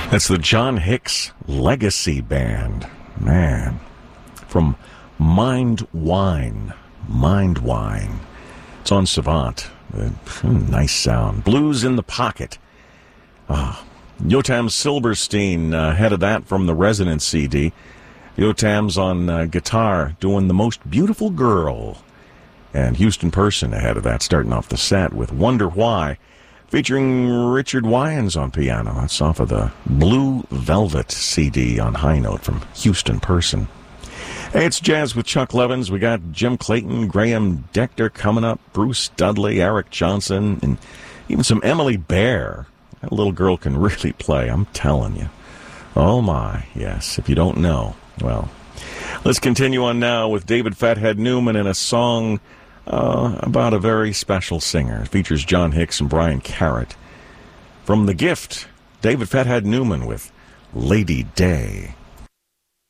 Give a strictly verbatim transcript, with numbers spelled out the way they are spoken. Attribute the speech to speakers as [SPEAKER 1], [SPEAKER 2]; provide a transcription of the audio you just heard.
[SPEAKER 1] That's the John Hicks Legacy Band. Man. From Mind Wine. Mind Wine. It's on Savant. Uh, nice sound. Blues in the Pocket. Ah. Yotam Silverstein uh, ahead of that from the Resonance C D. Yotam's on uh, guitar doing The Most Beautiful Girl. And Houston Person ahead of that, starting off the set with Wonder Why, featuring Richard Wyans on piano. That's off of the Blue Velvet C D on High Note from Houston Person. Hey, it's Jazz with Chuck Levins. We got Jim Clayton, Graham Dector coming up, Bruce Dudley, Eric Johnson, and even some Emily Bear. That little girl can really play, I'm telling you. Oh, my, yes. If you don't know, well. Let's continue on now with David Fathead Newman in a song uh, about a very special singer. It features John Hicks and Brian Carrott. From The Gift, David Fathead Newman with Lady Day.